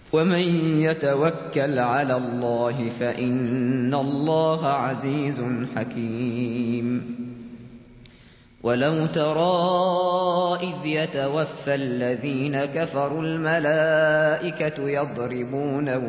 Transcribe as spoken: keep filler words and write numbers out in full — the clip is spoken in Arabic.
ومن يتوكل على الله فإن الله عزيز حكيم. ولو ترى إذ يتوفى الذين كفروا الملائكة يضربون